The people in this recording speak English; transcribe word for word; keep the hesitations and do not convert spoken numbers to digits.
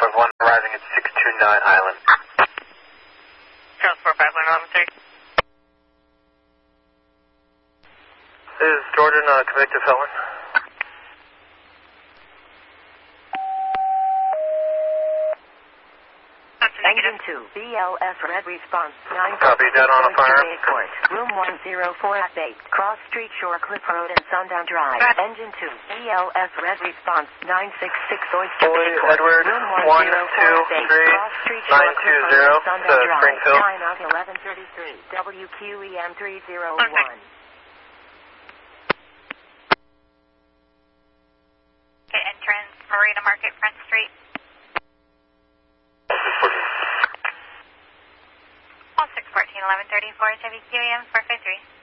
five one, arriving at six two nine Island. Charles four five one, eleven three. Is Jordan a convicted felon? Engine two, B L S red response, nine Copy, dead on a fire. Court, room one oh four at eight, Cross Street, Shorecliff Road and Sundown Drive. Engine two, B L S red response, nine six six Oyster Boy, Bay Court, Edward, room one one oh four two at eight, three Cross Street, nine Shorecliff two Road zero and Sundown to Drive. Springfield. Time out eleven thirty-three, W Q E M three oh one. Okay, entrance, Marina Market, Front Street. All six fourteen, eleven thirty-four, W Q E M four five three.